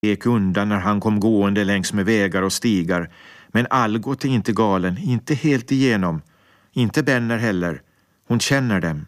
Gick undan när han kom gående längs med vägar och stigar. Men Algot är inte galen, inte helt igenom. Inte Benner heller. Hon känner dem.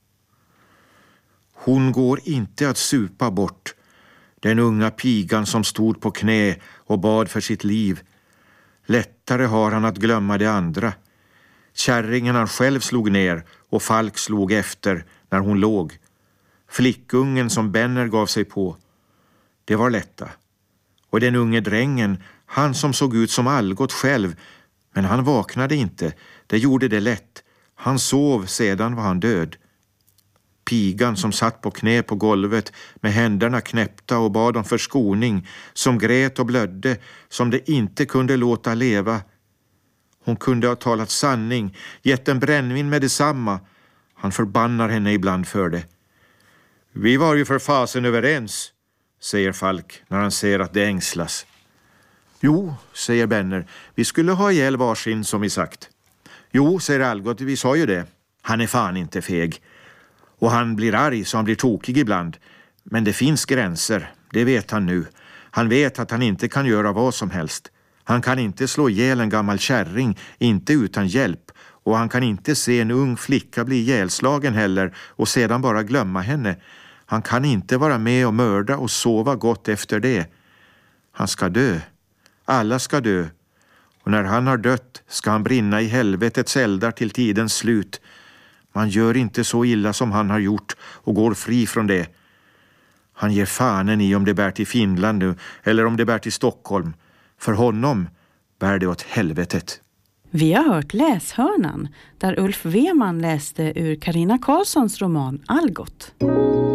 Hon går inte att supa bort. Den unga pigan som stod på knä och bad för sitt liv. Lättare har han att glömma det andra. Kärringen han själv slog ner och Falk slog efter när hon låg. Flickungen som Benner gav sig på. Det var lätta. Och den unge drängen, han som såg ut som Algot själv, men han vaknade inte. Det gjorde det lätt. Han sov, sedan var han död. Pigan som satt på knä på golvet med händerna knäppta och bad om förskoning, som grät och blödde, som det inte kunde låta leva. Hon kunde ha talat sanning, gett en brännvin med detsamma. Han förbannar henne ibland för det. Vi var ju för fasen överens, säger Falk när han ser att det ängslas. Jo, säger Benner, vi skulle ha ihjäl varsin som vi sagt. Jo, säger Algot, vi sa ju det. Han är fan inte feg. Och han blir arg så han blir tokig ibland. Men det finns gränser, det vet han nu. Han vet att han inte kan göra vad som helst. Han kan inte slå ihjäl en gammal kärring, inte utan hjälp. Och han kan inte se en ung flicka bli ihjälslagen heller och sedan bara glömma henne. Han kan inte vara med och mörda och sova gott efter det. Han ska dö. Alla ska dö. Och när han har dött ska han brinna i helvetets eldar till tidens slut. Man gör inte så illa som han har gjort och går fri från det. Han ger fanen i om det bär till Finland nu eller om det bär till Stockholm. För honom bär det åt helvetet. Vi har hört Läshörnan där Ulf Weman läste ur Carina Karlssons roman Algot.